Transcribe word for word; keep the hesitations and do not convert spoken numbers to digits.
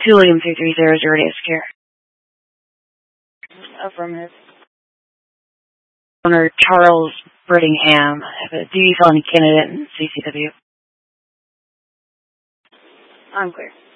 William three three zero zero to secure. Affirmative. Owner Charles Brittingham, I have a duty felony candidate in C C W. I'm clear.